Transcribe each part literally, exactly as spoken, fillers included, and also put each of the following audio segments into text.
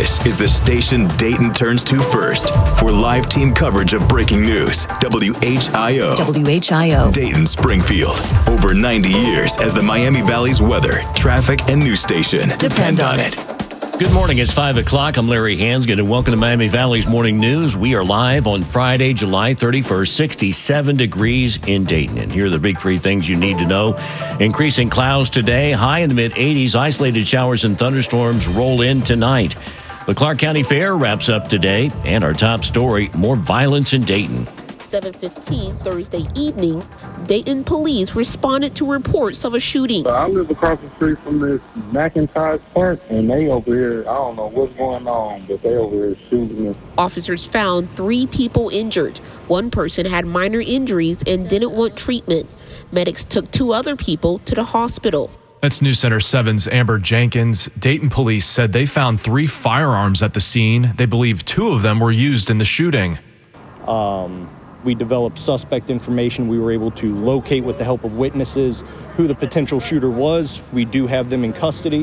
This is the station Dayton turns to first for live team coverage of breaking news. W H I O. W H I O. Dayton Springfield. Over ninety years as the Miami Valley's weather, traffic, and news station. Depend on it. Good morning. It's five o'clock. I'm Larry Hansgen, and welcome to Miami Valley's Morning News. We are live on Friday, July thirty-first, sixty-seven degrees in Dayton. And here are the big three things you need to know. Increasing clouds today, high in the mid-eighties. Isolated showers and thunderstorms roll in tonight. The Clark County Fair wraps up today. And our top story, more violence in Dayton. seven fifteen Thursday evening, Dayton police responded to reports of a shooting. I live across the street from this McIntosh Park, and they over here, I don't know what's going on, but they over here shooting us. Officers found three people injured. One person had minor injuries and didn't want treatment. Medics took two other people to the hospital. That's News Center seven's Amber Jenkins. Dayton police said they found three firearms at the scene. They believe two of them were used in the shooting. Um... We developed suspect information. We were able to locate, with the help of witnesses, who the potential shooter was. We do have them in custody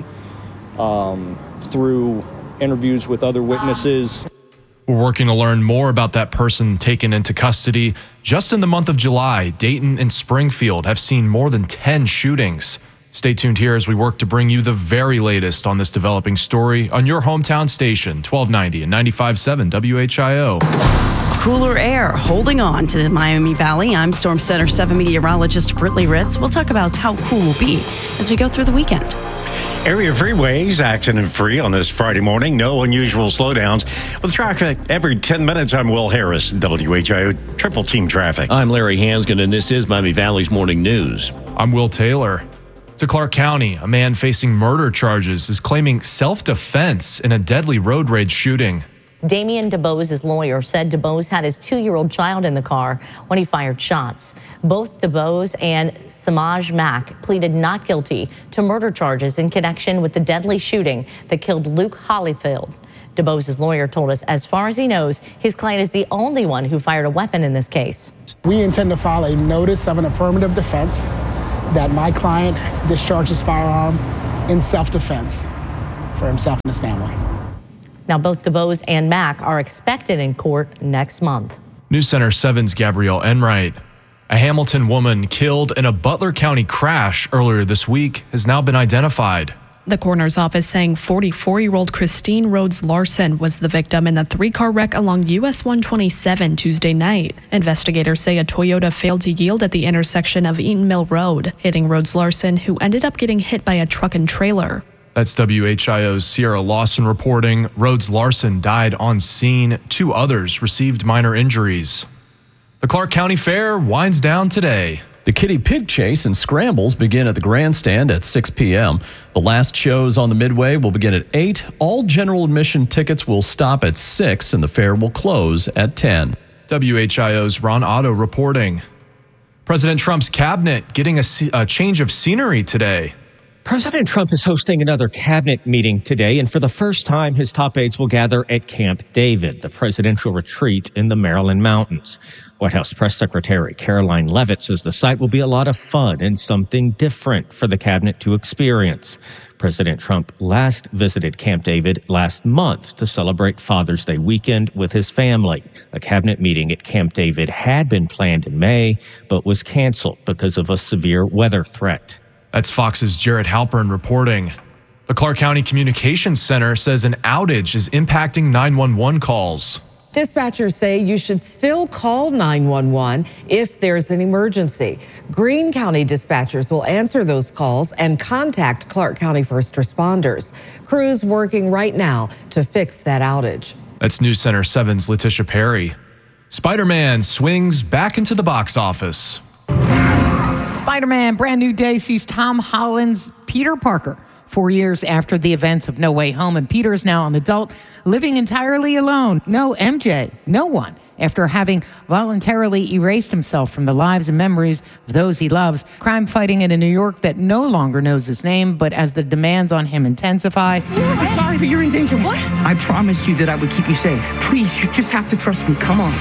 um, through interviews with other witnesses. We're working to learn more about that person taken into custody. Just in the month of July, Dayton and Springfield have seen more than ten shootings. Stay tuned here as we work to bring you the very latest on this developing story on your hometown station, twelve ninety and ninety-five point seven W H I O. Cooler air holding on to the Miami Valley. I'm Storm Center seven meteorologist Brittany Ritz. We'll talk about how cool will be as we go through the weekend. Area freeways accident-free on this Friday morning. No unusual slowdowns. With traffic every ten minutes, I'm Will Harris, W H I O Triple Team Traffic. I'm Larry Hansgen, and this is Miami Valley's Morning News. I'm Will Taylor. To Clark County, a man facing murder charges is claiming self-defense in a deadly road rage shooting. Damian DeBose's lawyer said DeBose had his two-year-old child in the car when he fired shots. Both DeBose and Samaj Mack pleaded not guilty to murder charges in connection with the deadly shooting that killed Luke Hollyfield. DeBose's lawyer told us, as far as he knows, his client is the only one who fired a weapon in this case. We intend to file a notice of an affirmative defense that my client discharged his firearm in self-defense for himself and his family. Now, both DeBose and Mack are expected in court next month. News Center seven's Gabrielle Enright. A Hamilton woman killed in a Butler County crash earlier this week has now been identified. The coroner's office saying forty-four-year-old Christine Rhodes Larson was the victim in a three-car wreck along U S one twenty-seven Tuesday night. Investigators say a Toyota failed to yield at the intersection of Eaton Mill Road, hitting Rhodes Larson, who ended up getting hit by a truck and trailer. That's W H I O's Sierra Lawson reporting. Rhodes Larson died on scene. Two others received minor injuries. The Clark County Fair winds down today. The Kitty Pig Chase and Scrambles begin at the grandstand at six p.m. The last shows on the Midway will begin at eight. All general admission tickets will stop at six, and the fair will close at ten. W H I O's Ron Otto reporting. President Trump's cabinet getting a, a change of scenery today. President Trump is hosting another cabinet meeting today, and for the first time, his top aides will gather at Camp David, the presidential retreat in the Maryland mountains. White House Press Secretary Caroline Leavitt says the site will be a lot of fun and something different for the cabinet to experience. President Trump last visited Camp David last month to celebrate Father's Day weekend with his family. A cabinet meeting at Camp David had been planned in May, but was canceled because of a severe weather threat. That's Fox's Jared Halpern reporting. The Clark County Communications Center says an outage is impacting nine one one calls. Dispatchers say you should still call nine one one if there's an emergency. Greene County dispatchers will answer those calls and contact Clark County first responders. Crews working right now to fix that outage. That's News Center seven's Letitia Perry. Spider-Man swings back into the box office. Spider-Man Brand New Day sees Tom Holland's Peter Parker four years after the events of No Way Home, and Peter is now an adult living entirely alone. No M J, no one, after having voluntarily erased himself from the lives and memories of those he loves. Crime fighting in a New York that no longer knows his name, but as the demands on him intensify. I'm sorry, but you're in danger. What? I promised you that I would keep you safe. Please, you just have to trust me. Come on.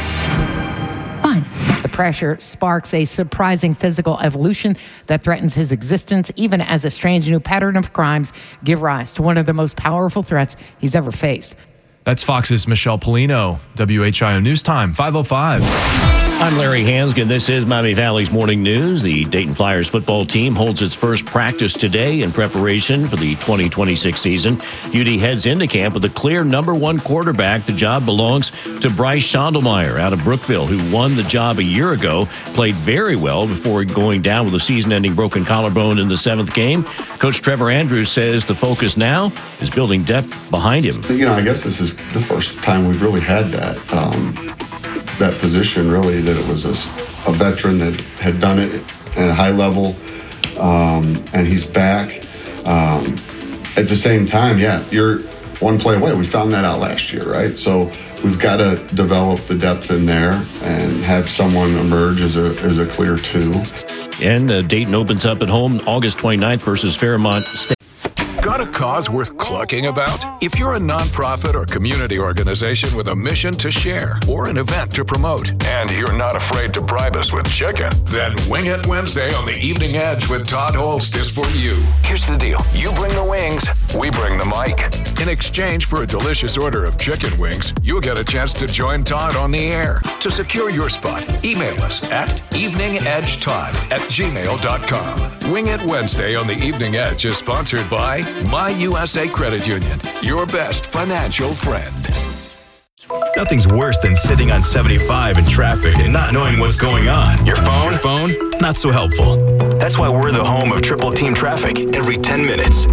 Fine. The pressure sparks a surprising physical evolution that threatens his existence, even as a strange new pattern of crimes give rise to one of the most powerful threats he's ever faced. That's Fox's Michelle Polino. W H I O News Time, five oh five. I'm Larry Hansgen. This is Miami Valley's Morning News. The Dayton Flyers football team holds its first practice today in preparation for the twenty twenty-six season. U D heads into camp with a clear number one quarterback. The job belongs to Bryce Schondelmeyer out of Brookville, who won the job a year ago, played very well before going down with a season-ending broken collarbone in the seventh game. Coach Trevor Andrews says the focus now is building depth behind him. You know, I guess this is the first time we've really had that. Um, that position, really, that it was a, a veteran that had done it at a high level, um, and he's back. Um, at the same time, yeah, you're one play away. We found that out last year, right? So we've got to develop the depth in there and have someone emerge as a as a clear two. And uh, Dayton opens up at home August twenty-ninth versus Fairmont State. Got a cause worth clucking about? If you're a nonprofit or community organization with a mission to share or an event to promote, and you're not afraid to bribe us with chicken, then Wing It Wednesday on the Evening Edge with Todd Holst is for you. Here's the deal. You bring the wings, we bring the mic. In exchange for a delicious order of chicken wings, you'll get a chance to join Todd on the air. To secure your spot, email us at eveningedgetodd at gmail dot com. Wing It Wednesday on the Evening Edge is sponsored by My U S A Credit Union, your best financial friend. Nothing's worse than sitting on seventy-five in traffic and not knowing what's going on. Your phone, phone, not so helpful. That's why we're the home of Triple Team Traffic every ten minutes.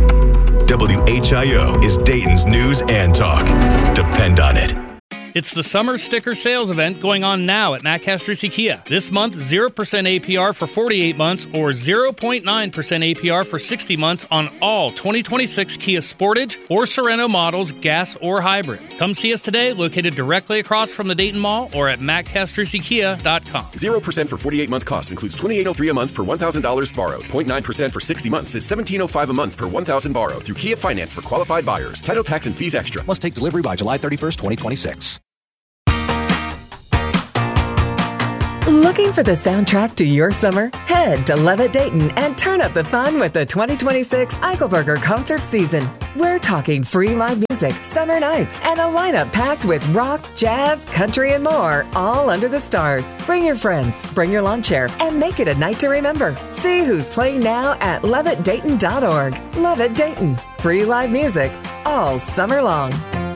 W H I O is Dayton's news and talk. Depend on it. It's the summer sticker sales event going on now at Matt Castrucci Kia. This month, zero percent A P R for forty-eight months or zero point nine percent A P R for sixty months on all twenty twenty-six Kia Sportage or Sorento models, gas or hybrid. Come see us today, located directly across from the Dayton Mall or at matt castrucci kia dot com. zero percent for forty-eight month cost includes twenty-eight oh three a month per one thousand dollars borrowed. zero point nine percent for sixty months is seventeen oh five a month per one thousand dollars borrowed through Kia Finance for qualified buyers. Title, tax, and fees extra. Must take delivery by July thirty-first, twenty twenty-six. Looking for the soundtrack to your summer? Head to Levitt Dayton and turn up the fun with the twenty twenty-six Eichelberger concert season. We're talking free live music, summer nights, and a lineup packed with rock, jazz, country, and more, all under the stars. Bring your friends, bring your lawn chair, and make it a night to remember. See who's playing now at levitt dayton dot org. Levitt Dayton. Free live music all summer long.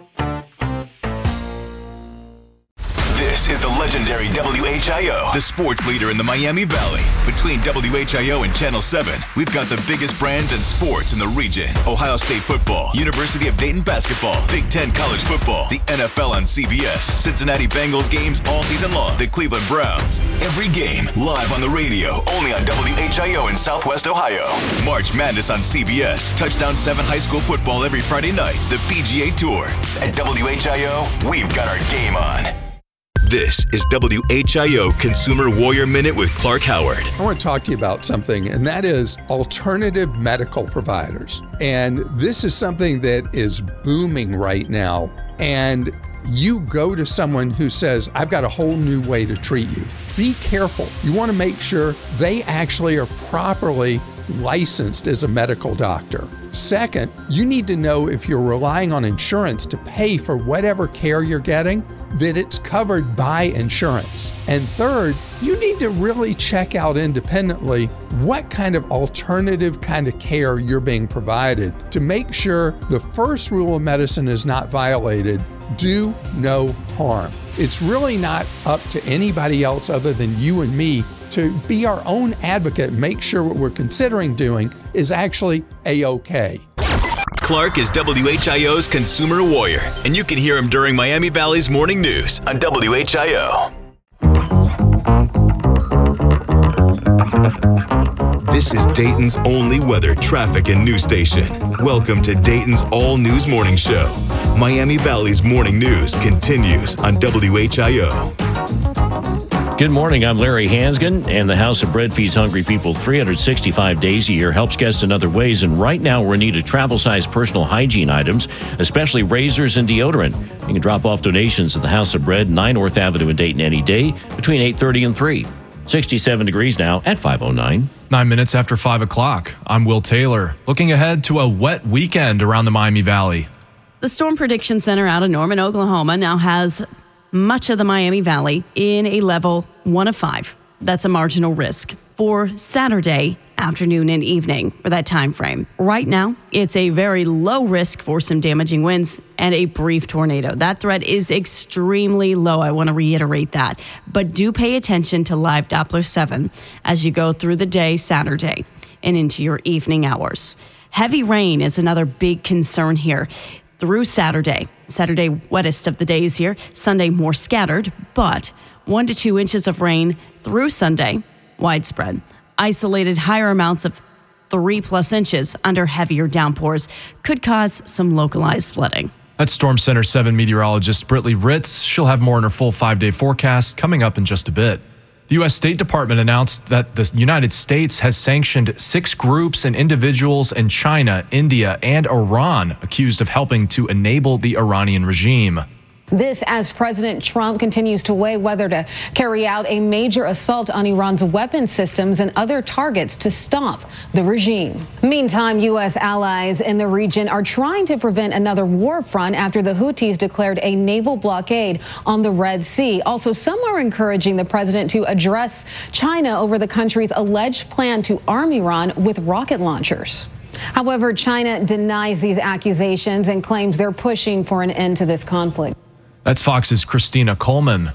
This is the legendary W H I O, the sports leader in the Miami Valley. Between W H I O and Channel seven, we've got the biggest brands in sports in the region. Ohio State football, University of Dayton basketball, Big Ten college football, the N F L on C B S, Cincinnati Bengals games all season long, the Cleveland Browns. Every game live on the radio, only on W H I O in Southwest Ohio. March Madness on C B S, Touchdown seven high school football every Friday night, the P G A Tour. At W H I O, we've got our game on. This is W H I O Consumer Warrior Minute with Clark Howard. I want to talk to you about something, and that is alternative medical providers. And this is something that is booming right now. And you go to someone who says, I've got a whole new way to treat you. Be careful. You want to make sure they actually are properly licensed as a medical doctor. Second, you need to know if you're relying on insurance to pay for whatever care you're getting, that it's covered by insurance. And third, you need to really check out independently what kind of alternative kind of care you're being provided to make sure the first rule of medicine is not violated. Do no harm. It's really not up to anybody else other than you and me to be our own advocate and make sure what we're considering doing is actually A-OK. Clark is W H I O's Consumer Warrior, and you can hear him during Miami Valley's Morning News on W H I O. This is Dayton's only weather, traffic, and news station. Welcome to Dayton's all-news morning show. Miami Valley's Morning News continues on W H I O. Good morning, I'm Larry Hansgen, and the House of Bread feeds hungry people three hundred sixty-five days a year, helps guests in other ways, and right now we're in need of travel-sized personal hygiene items, especially razors and deodorant. You can drop off donations at the House of Bread, nine North Avenue in Dayton any day between eight thirty and three. sixty-seven degrees now at five oh nine. Nine minutes after five o'clock, I'm Will Taylor. Looking ahead to a wet weekend around the Miami Valley. The Storm Prediction Center out of Norman, Oklahoma now has much of the Miami Valley in a level one of five. That's a marginal risk for Saturday afternoon and evening for that time frame. Right now, it's a very low risk for some damaging winds and a brief tornado. That threat is extremely low. I want to reiterate that. But do pay attention to Live Doppler seven as you go through the day Saturday and into your evening hours. Heavy rain is another big concern here through Saturday. Saturday, wettest of the days here. Sunday, more scattered, but one to two inches of rain through Sunday, widespread. Isolated higher amounts of three plus inches under heavier downpours could cause some localized flooding. That's Storm Center seven meteorologist Britley Ritz. She'll have more on her full five-day forecast coming up in just a bit. The U S State Department announced that the United States has sanctioned six groups and individuals in China, India, and Iran accused of helping to enable the Iranian regime. This as President Trump continues to weigh whether to carry out a major assault on Iran's weapon systems and other targets to stop the regime. Meantime, U S allies in the region are trying to prevent another war front after the Houthis declared a naval blockade on the Red Sea. Also, some are encouraging the president to address China over the country's alleged plan to arm Iran with rocket launchers. However, China denies these accusations and claims they're pushing for an end to this conflict. That's Fox's Christina Coleman.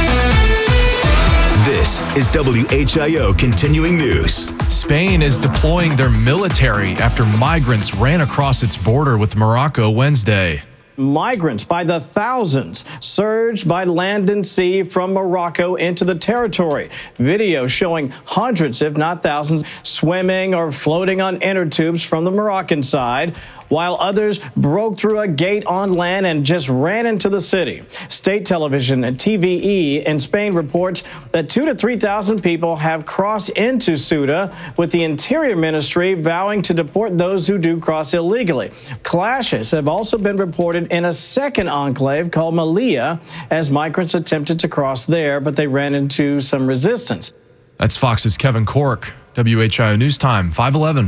This is W H I O Continuing News. Spain is deploying their military after migrants ran across its border with Morocco Wednesday. Migrants by the thousands surged by land and sea from Morocco into the territory. Video showing hundreds, if not thousands, swimming or floating on inner tubes from the Moroccan side, while others broke through a gate on land and just ran into the city. State television T V E in Spain reports that two to three thousand people have crossed into Ceuta, with the Interior Ministry vowing to deport those who do cross illegally. Clashes have also been reported in a second enclave called Melilla as migrants attempted to cross there, but they ran into some resistance. That's Fox's Kevin Cork. W H I O News Time, five eleven.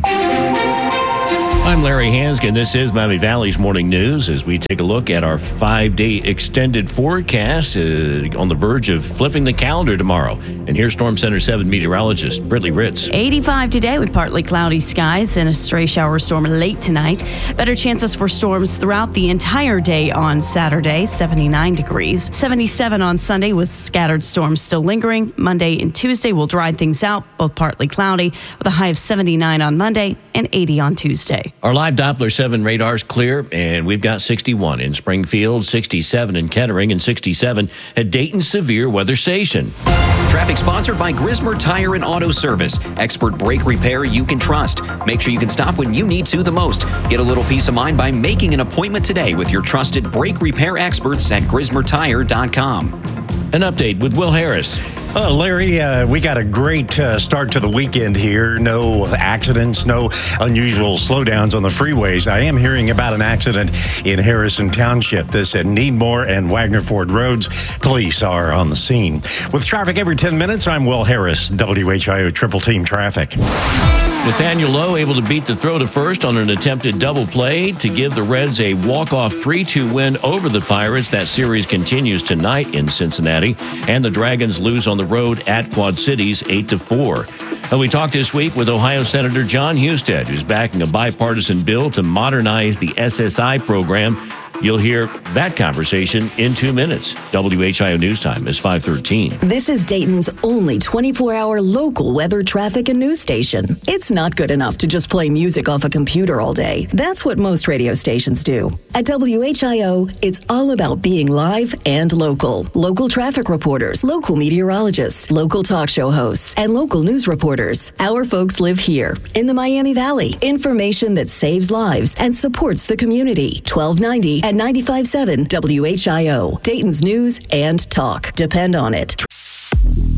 I'm Larry Hanskin. This is Miami Valley's Morning News as we take a look at our five-day extended forecast uh, on the verge of flipping the calendar tomorrow. And here's Storm Center seven meteorologist Britley Ritz. eighty-five today with partly cloudy skies and a stray shower storm late tonight. Better chances for storms throughout the entire day on Saturday, seventy-nine degrees. seventy-seven on Sunday with scattered storms still lingering. Monday and Tuesday will dry things out, both partly cloudy, with a high of seventy-nine on Monday and eighty on Tuesday. Our live Doppler seven radar's clear, and we've got sixty-one in Springfield, sixty-seven in Kettering, and sixty-seven at Dayton Severe Weather Station. Traffic sponsored by Grismer Tire and Auto Service. Expert brake repair you can trust. Make sure you can stop when you need to the most. Get a little peace of mind by making an appointment today with your trusted brake repair experts at grismer tire dot com. An update with Will Harris. Uh, Larry, uh, we got a great uh, start to the weekend here. No accidents, no unusual slowdowns on the freeways. I am hearing about an accident in Harrison Township. This at Needmore and Wagner Ford Roads. Police are on the scene. With traffic every ten minutes, I'm Will Harris, W H I O Triple Team Traffic. Nathaniel Lowe able to beat the throw to first on an attempted double play to give the Reds a walk-off three two win over the Pirates. That series continues tonight in Cincinnati, and the Dragons lose on the road at Quad Cities eight to four. And we talked this week with Ohio Senator John Husted, who's backing a bipartisan bill to modernize the S S I program. You'll hear that conversation in two minutes. W H I O News Time is five thirteen. This is Dayton's only twenty-four hour local weather, traffic, and news station. It's not good enough to just play music off a computer all day. That's what most radio stations do. At W H I O, it's all about being live and local. Local traffic reporters, local meteorologists, local talk show hosts, and local news reporters. Our folks live here in the Miami Valley. Information that saves lives and supports the community. twelve ninety at ninety-five point seven W H I O. Dayton's news and talk. Depend on it.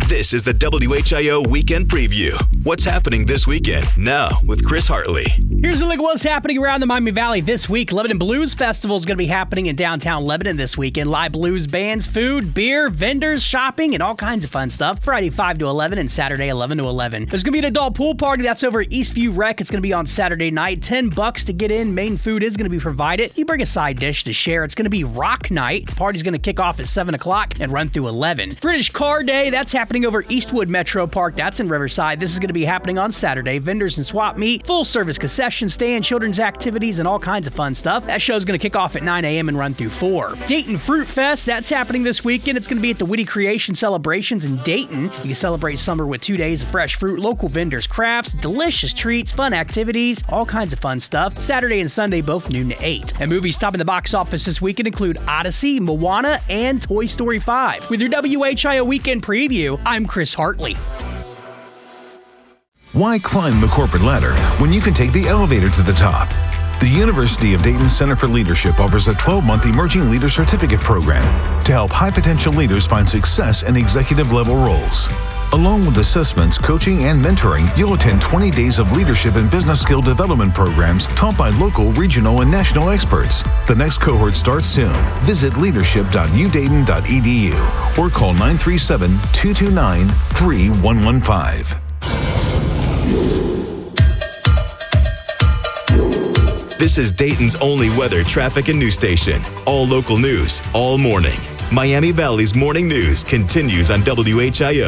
This is the W H I O Weekend Preview. What's happening this weekend? Now with Chris Hartley. Here's a look at what's happening around the Miami Valley this week. Lebanon Blues Festival is going to be happening in downtown Lebanon this weekend. Live blues bands, food, beer, vendors, shopping, and all kinds of fun stuff. Friday five to eleven and Saturday eleven to eleven. There's going to be an adult pool party that's over at Eastview Rec. It's going to be on Saturday night. ten bucks to get in. Main food is going to be provided. You bring a side dish to share. It's going to be rock night. The party's going to kick off at seven o'clock and run through eleven. British Car Day, that's happening over Eastwood Metro Park. That's in Riverside. This is going to be happening on Saturday. Vendors and swap meet, full service concession stand, children's activities, and all kinds of fun stuff. That show's going to kick off at nine a.m. and run through four. Dayton Fruit Fest, that's happening this weekend. It's going to be at the Witty Creation Celebrations in Dayton. You can celebrate summer with two days of fresh fruit, local vendors, crafts, delicious treats, fun activities, all kinds of fun stuff. Saturday and Sunday, both noon to eight. And movies topping the box office this weekend include Odyssey, Moana, and Toy Story five. With your W H I O Weekend Preview, I'm Chris Hartley. Why climb the corporate ladder when you can take the elevator to the top? The University of Dayton Center for Leadership offers a twelve-month Emerging Leader Certificate program to help high-potential leaders find success in executive-level roles. Along with assessments, coaching, and mentoring, you'll attend twenty days of leadership and business skill development programs taught by local, regional, and national experts. The next cohort starts soon. Visit leadership dot u dayton dot e d u or call nine three seven, two two nine, three one one five. This is Dayton's only weather, traffic, and news station. All local news, all morning. Miami Valley's morning news continues on W H I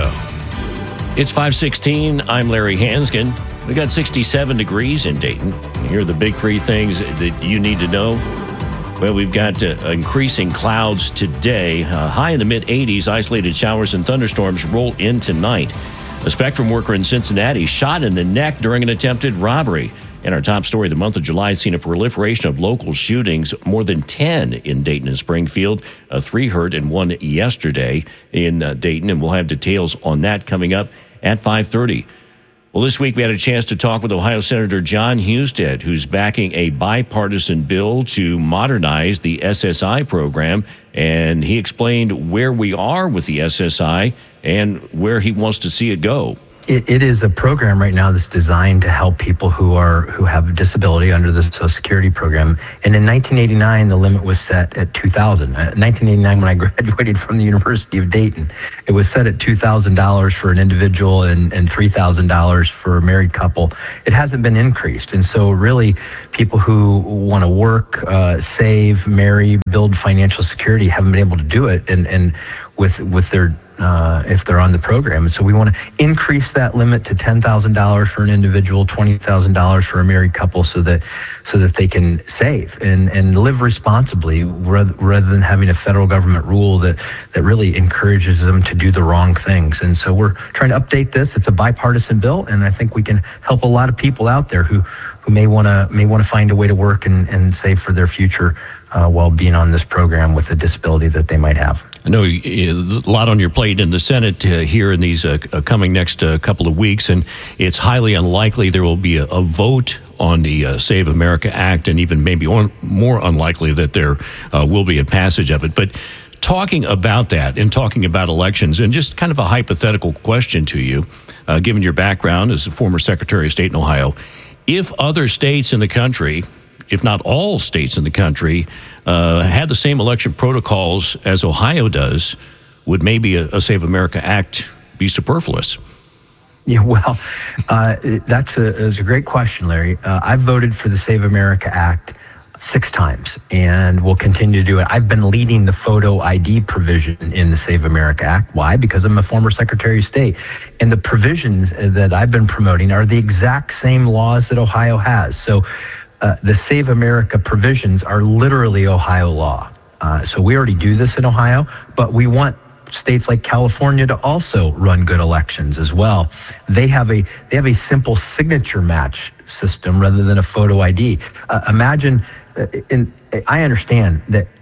O. It's five sixteen. I'm Larry Hanskin. We got sixty-seven degrees in Dayton. Here are the big three things that you need to know. Well, we've got uh, increasing clouds today. Uh, high in the mid eighties, isolated showers and thunderstorms roll in tonight. A Spectrum worker in Cincinnati shot in the neck during an attempted robbery. And our top story, the month of July has seen a proliferation of local shootings, more than ten in Dayton and Springfield, uh, three hurt and one yesterday in uh, Dayton. And we'll have details on that coming up at five thirty. Well, this week we had a chance to talk with Ohio Senator Jon Husted, who's backing a bipartisan bill to modernize the S S I program. And he explained where we are with the S S I and where he wants to see it go. It, it is a program right now that's designed to help people who are who have a disability under the Social Security program. And in nineteen eighty-nine, the limit was set at two thousand dollars. Uh, nineteen eighty-nine, when I graduated from the University of Dayton, it was set at two thousand dollars for an individual and, and three thousand dollars for a married couple. It hasn't been increased. And so really, people who want to work, uh, save, marry, build financial security haven't been able to do it. And, and with with their Uh, if they're on the program. And so we want to increase that limit to ten thousand dollars for an individual, twenty thousand dollars for a married couple, so that so that they can save and, and live responsibly rather, rather than having a federal government rule that, that really encourages them to do the wrong things. And so we're trying to update this. It's a bipartisan bill, and I think we can help a lot of people out there who, who may want to may want to find a way to work and, and save for their future uh, while being on this program with a disability that they might have. I know a lot on your plate in the Senate uh, here in these uh, coming next uh, couple of weeks, and it's highly unlikely there will be a, a vote on the uh, Save America Act, and even maybe on, more unlikely that there uh, will be a passage of it. But talking about that and talking about elections, and just kind of a hypothetical question to you, uh, given your background as a former Secretary of State in Ohio, if other states in the country, if not all states in the country, uh, had the same election protocols as Ohio does, would maybe a, a Save America Act be superfluous? Yeah, well, uh, that's, a, that's a great question, Larry. Uh, I've voted for the Save America Act six times and will continue to do it. I've been leading the photo I D provision in the Save America Act. Why? Because I'm a former Secretary of State. And the provisions that I've been promoting are the exact same laws that Ohio has. So Uh, the Save America provisions are literally Ohio law. Uh, so we already do this in Ohio, but we want states like California to also run good elections as well. They have a they have a simple signature match system rather than a photo I D. Uh, imagine, uh, in, I understand that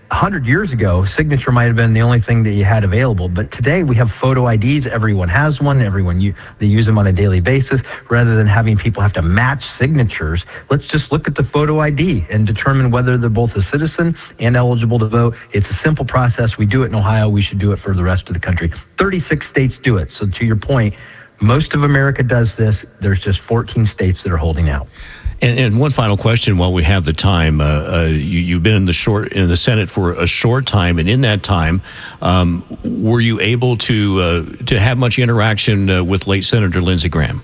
one hundred years ago, signature might have been the only thing that you had available. But today we have photo I Ds. Everyone has one. Everyone, you, they use them on a daily basis. Rather than having people have to match signatures, let's just look at the photo I D and determine whether they're both a citizen and eligible to vote. It's a simple process. We do it in Ohio. We should do it for the rest of the country. thirty-six states do it. So to your point, most of America does this. There's just fourteen states that are holding out. And, and one final question while we have the time. Uh, uh, you, you've been in the short in the Senate for a short time, and in that time, um, were you able to uh, to have much interaction uh, with late Senator Lindsey Graham?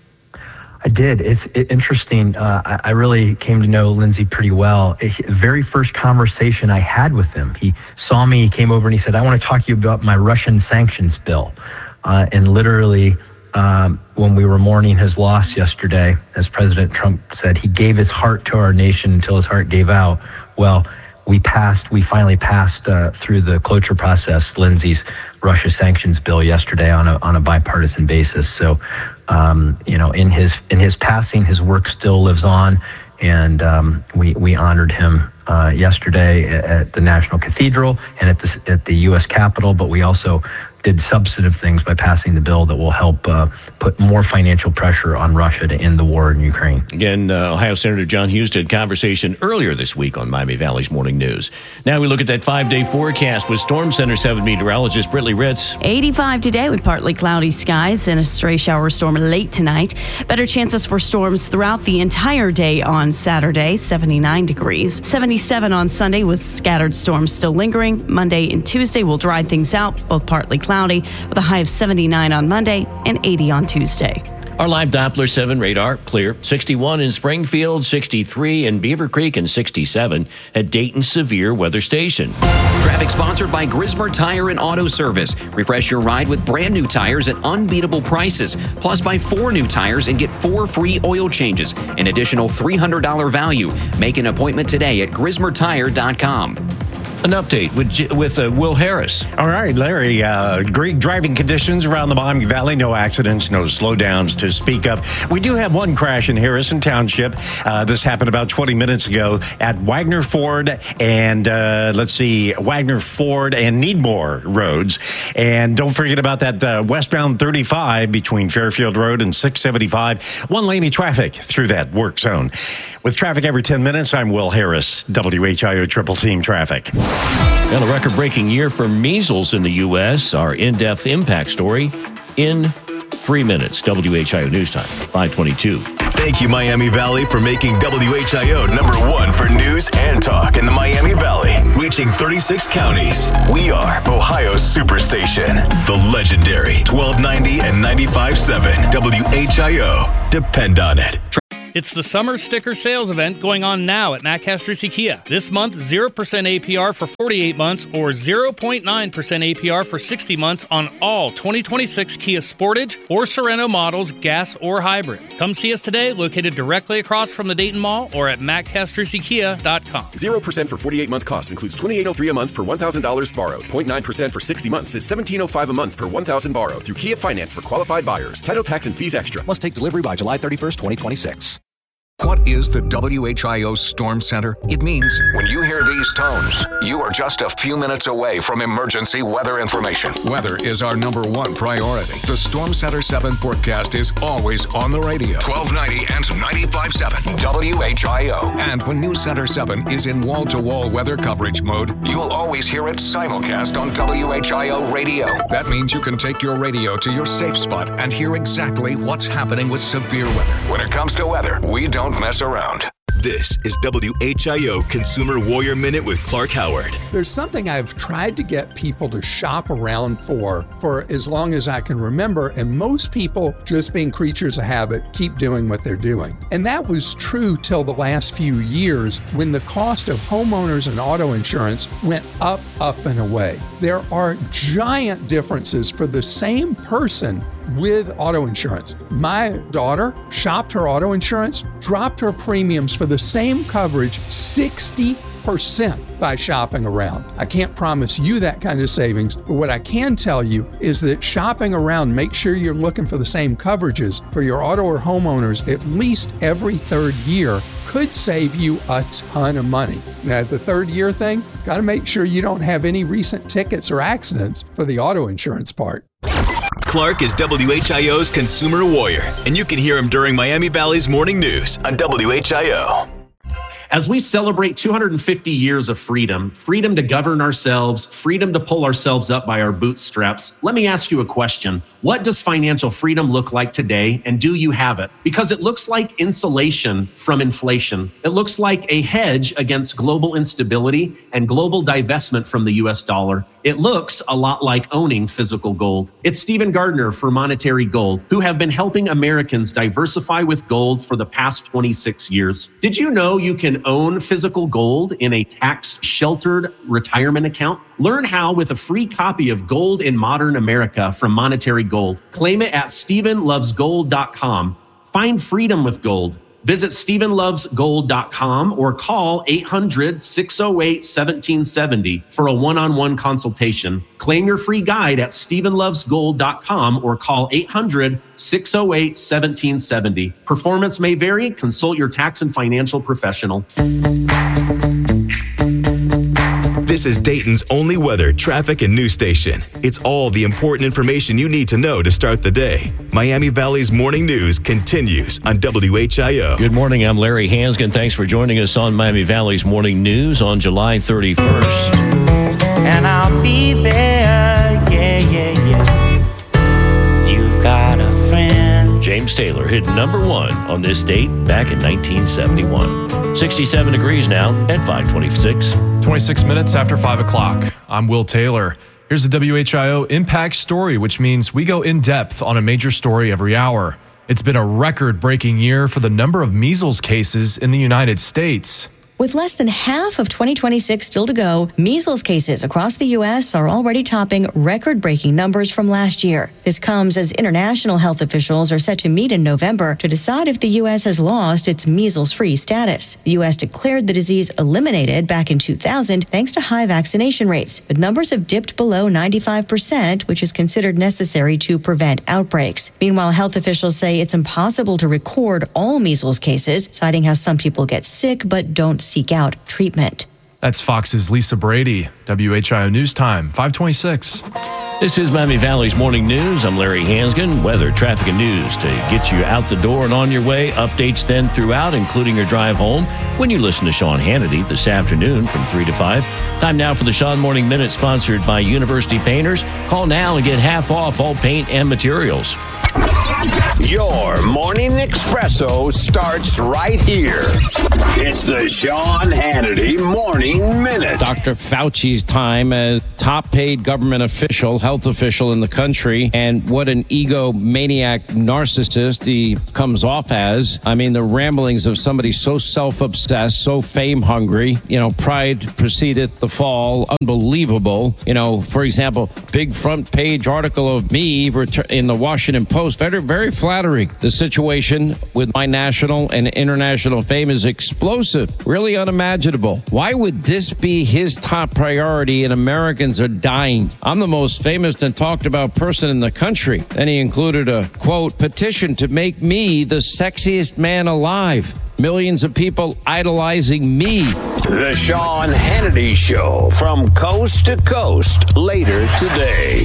I did. It's it, interesting. Uh, I, I really came to know Lindsey pretty well. The very first conversation I had with him, he saw me, he came over and he said, "I want to talk to you about my Russian sanctions bill." Uh, and literally, Um, when we were mourning his loss yesterday, as President Trump said, he gave his heart to our nation until his heart gave out. Well, we passed, we finally passed uh, through the cloture process, Lindsey's Russia sanctions bill yesterday on a on a bipartisan basis. So, um, you know, in his in his passing, his work still lives on, and um, we we honored him uh, yesterday at the National Cathedral and at the at the U S Capitol. But we also did substantive things by passing the bill that will help uh, put more financial pressure on Russia to end the war in Ukraine. Again, uh, Ohio Senator John Hughes did conversation earlier this week on Miami Valley's Morning News. Now we look at that five-day forecast with Storm Center seven meteorologist Britley Ritz. eighty-five today with partly cloudy skies and a stray shower storm late tonight. Better chances for storms throughout the entire day on Saturday, seventy-nine degrees. seventy-seven on Sunday with scattered storms still lingering. Monday and Tuesday will dry things out, both partly cloudy. Cloudy with a high of seventy-nine on Monday and eighty on Tuesday. Our live Doppler seven radar, clear. sixty-one in Springfield, sixty-three in Beaver Creek, and sixty-seven at Dayton Severe Weather Station. Traffic sponsored by Grismer Tire and Auto Service. Refresh your ride with brand new tires at unbeatable prices. Plus, buy four new tires and get four free oil changes. An additional three hundred dollars value. Make an appointment today at grismer tire dot com. An update with with uh, Will Harris. All right, Larry. Uh, great driving conditions around the Miami Valley. No accidents, no slowdowns to speak of. We do have one crash in Harrison Township. Uh, this happened about twenty minutes ago at Wagner Ford and uh, let's see, Wagner Ford and Needmore roads. And don't forget about that uh, westbound thirty-five between Fairfield Road and six seventy-five. One lane of traffic through that work zone. With traffic every ten minutes, I'm Will Harris, W H I O Triple Team Traffic. And a record-breaking year for measles in the U S. Our in-depth impact story in three minutes. W H I O News Time, five twenty-two. Thank you, Miami Valley, for making W H I O number one for news and talk in the Miami Valley. Reaching thirty-six counties. We are Ohio's Superstation. The legendary twelve ninety and ninety-five point seven W H I O. Depend on it. It's the summer sticker sales event going on now at Matt Castrucci Kia. This month, zero percent A P R for forty-eight months or zero point nine percent A P R for sixty months on all twenty twenty-six Kia Sportage or Sorento models, gas or hybrid. Come see us today, located directly across from the Dayton Mall or at matt castrucci kia dot com. zero percent for forty-eight month cost includes twenty-eight oh three a month per one thousand dollars borrowed. zero point nine percent for sixty months is seventeen oh five a month per one thousand dollars borrowed through Kia Finance for qualified buyers. Title, tax, and fees extra. Must take delivery by July thirty-first, twenty twenty-six. What is the W H I O Storm Center? It means when you hear these tones, you are just a few minutes away from emergency weather information. Weather is our number one priority. The Storm Center seven forecast is always on the radio. twelve ninety and ninety-five point seven W H I O. And when News Center seven is in wall-to-wall weather coverage mode, you'll always hear it simulcast on W H I O radio. That means you can take your radio to your safe spot and hear exactly what's happening with severe weather. When it comes to weather, we don't mess around. This is W H I O Consumer Warrior Minute with Clark Howard. There's something I've tried to get people to shop around for for as long as I can remember, and most people, just being creatures of habit, keep doing what they're doing. And that was true till the last few years when the cost of homeowners and auto insurance went up, up, and away. There are giant differences for the same person with auto insurance. My daughter shopped her auto insurance, dropped her premiums for the same coverage sixty percent by shopping around. I can't promise you that kind of savings, but what I can tell you is that shopping around, make sure you're looking for the same coverages for your auto or homeowners at least every third year, could save you a ton of money. Now, the third year thing, got to make sure you don't have any recent tickets or accidents for the auto insurance part. Clark is W H I O's consumer warrior, and you can hear him during Miami Valley's morning news on W H I O. As we celebrate two hundred fifty years of freedom, freedom to govern ourselves, freedom to pull ourselves up by our bootstraps, let me ask you a question. What does financial freedom look like today, and do you have it? Because it looks like insulation from inflation. It looks like a hedge against global instability and global divestment from the U S dollar. It looks a lot like owning physical gold. It's Stephen Gardner for Monetary Gold, who have been helping Americans diversify with gold for the past twenty-six years. Did you know you can own physical gold in a tax-sheltered retirement account? Learn how with a free copy of Gold in Modern America from Monetary Gold. Claim it at Stephen Loves Gold dot com. Find freedom with gold. Visit Stephen Loves Gold dot com or call eight hundred, six oh eight, one seven seven oh for a one-on-one consultation. Claim your free guide at Stephen Loves Gold dot com or call eight hundred, six oh eight, one seven seven oh. Performance may vary. Consult your tax and financial professional. This is Dayton's only weather, traffic, and news station. It's all the important information you need to know to start the day. Miami Valley's morning news continues on W H I O. Good morning. I'm Larry Hansgen. Thanks for joining us on Miami Valley's morning news on July thirty-first. And I'll be there, yeah, yeah, yeah. You've got a friend. James Taylor hit number one on this date back in nineteen seventy-one. sixty-seven degrees now at five twenty-six. twenty-six minutes after five o'clock. I'm Will Taylor. Here's the W H I O Impact Story, which means we go in depth on a major story every hour. It's been a record-breaking year for the number of measles cases in the United States. With less than half of twenty twenty-six still to go, measles cases across the U S are already topping record-breaking numbers from last year. This comes as international health officials are set to meet in November to decide if the U S has lost its measles-free status. The U S declared the disease eliminated back in two thousand thanks to high vaccination rates, but numbers have dipped below ninety-five percent, which is considered necessary to prevent outbreaks. Meanwhile, health officials say it's impossible to record all measles cases, citing how some people get sick but don't seek out treatment. That's Fox's Lisa Brady. W H I O News Time, five twenty-six. This is Miami Valley's morning news. I'm Larry Hansgen. Weather, traffic, and news to get you out the door and on your way. Updates then throughout, including your drive home when you listen to Sean Hannity this afternoon from three to five. Time now for the Sean Morning Minute, sponsored by University Painters. Call now and get half off all paint and materials. Your morning espresso starts right here. It's the Sean Hannity Morning Minute. Doctor Fauci's time as top paid government official, health official in the country, and what an egomaniac narcissist he comes off as. I mean, the ramblings of somebody so self-obsessed, so fame-hungry. You know, pride preceded the fall. Unbelievable. You know, for example, big front page article of me in the Washington Post. Very, very flattering. The situation with my national and international fame is explosive, really unimaginable. Why would this be his top priority and Americans are dying? I'm the most famous and talked about person in the country. Then he included a, quote, petition to make me the sexiest man alive. Millions of people idolizing me. The Sean Hannity Show from coast to coast later today.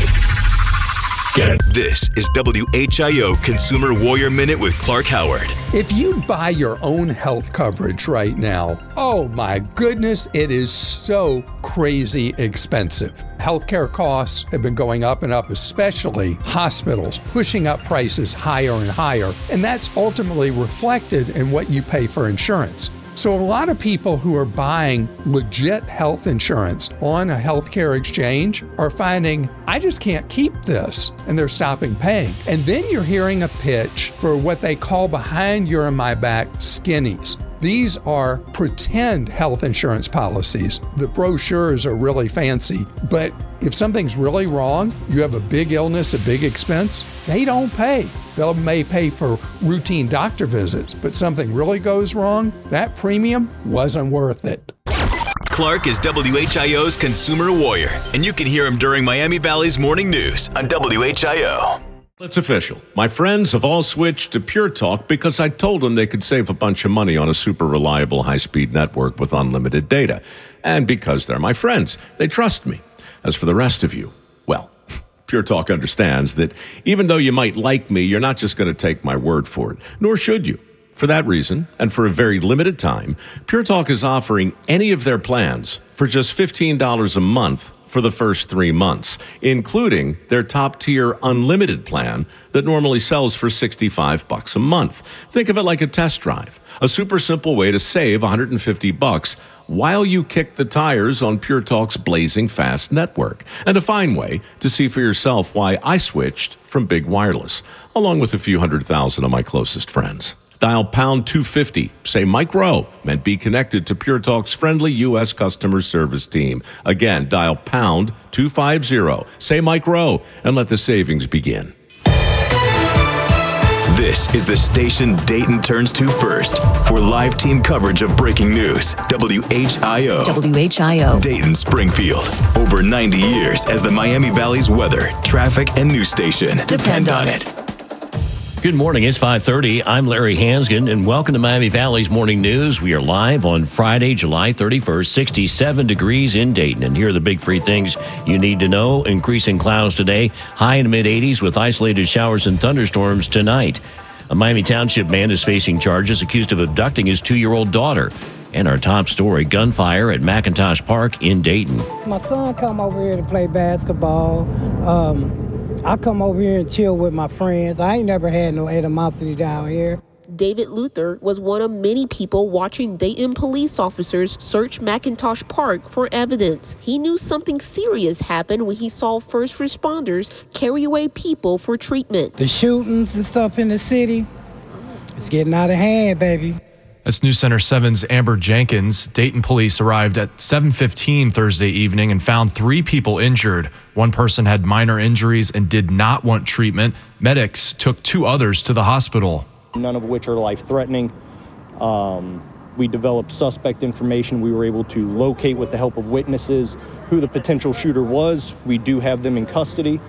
This is W H I O Consumer Warrior Minute with Clark Howard. If you buy your own health coverage right now, oh my goodness, it is so crazy expensive. Healthcare costs have been going up and up, especially hospitals, pushing up prices higher and higher. And that's ultimately reflected in what you pay for insurance. So a lot of people who are buying legit health insurance on a healthcare exchange are finding, I just can't keep this, and they're stopping paying. And then you're hearing a pitch for what they call behind your and my back skinnies. These are pretend health insurance policies. The brochures are really fancy, but if something's really wrong, you have a big illness, a big expense, they don't pay. They may pay for routine doctor visits, but something really goes wrong, that premium wasn't worth it. Clark is W H I O's Consumer Warrior, and you can hear him during Miami Valley's morning news on W H I O. It's official. My friends have all switched to Pure Talk because I told them they could save a bunch of money on a super reliable high-speed network with unlimited data. And because they're my friends, they trust me. As for the rest of you, well, Pure Talk understands that even though you might like me, you're not just going to take my word for it, nor should you. For that reason, and for a very limited time, Pure Talk is offering any of their plans for just fifteen dollars a month for the first three months, including their top-tier unlimited plan that normally sells for sixty-five bucks a month. Think of it like a test drive, a super simple way to save one hundred fifty bucks while you kick the tires on Pure Talk's blazing fast network, and a fine way to see for yourself why I switched from Big Wireless, along with a few hundred thousand of my closest friends. Dial pound two fifty, say Mike Rowe, and be connected to Pure Talk's friendly U S customer service team. Again, dial pound two fifty, say Mike Rowe, and let the savings begin. This is the station Dayton turns to first for live team coverage of breaking news. W H I O. W H I O. Dayton Springfield. Over ninety years as the Miami Valley's weather, traffic, and news station. Depend on it. Good morning. It's five thirty. I'm Larry Hansgen, and welcome to Miami Valley's Morning News. We are live on Friday, July thirty-first, sixty-seven degrees in Dayton. And here are the big three things you need to know. Increasing clouds today, high in the mid-eighties with isolated showers and thunderstorms tonight. A Miami Township man is facing charges accused of abducting his two-year-old daughter. And our top story, gunfire at McIntosh Park in Dayton. My son come over here to play basketball. Um... I come over here and chill with my friends. I ain't never had no animosity down here. David Luther was one of many people watching Dayton police officers search McIntosh Park for evidence. He knew something serious happened when he saw first responders carry away people for treatment. The shootings and stuff in the city, it's getting out of hand, baby. That's News Center seven's Amber Jenkins. Dayton police arrived at seven fifteen Thursday evening and found three people injured. One person had minor injuries and did not want treatment. Medics took two others to the hospital. None of which are life-threatening. Um, we developed suspect information. We were able to locate, with the help of witnesses, who the potential shooter was. We do have them in custody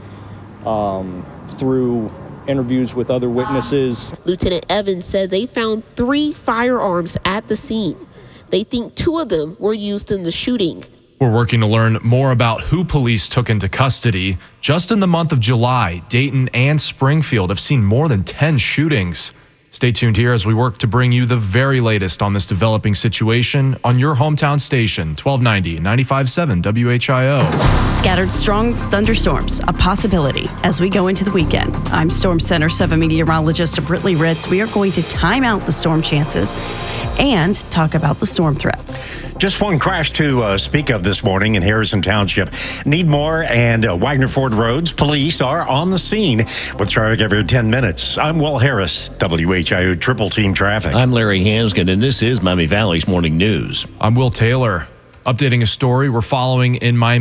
um, through interviews with other witnesses. Lieutenant Evans said they found three firearms at the scene. They think two of them were used in the shooting. We're working to learn more about who police took into custody. Just in the month of July, Dayton and Springfield have seen more than ten shootings. Stay tuned here as we work to bring you the very latest on this developing situation on your hometown station, twelve ninety, ninety-five point seven W H I O. Scattered strong thunderstorms, a possibility as we go into the weekend. I'm Storm Center seven meteorologist Britley Ritz. We are going to time out the storm chances and talk about the storm threats. Just one crash to uh, speak of this morning in Harrison Township. Needmore and uh, Wagner Ford Roads police are on the scene with traffic every ten minutes. I'm Will Harris, W H I O Triple Team Traffic. I'm Larry Hansgen, and this is Miami Valley's Morning News. I'm Will Taylor. Updating a story we're following in Miami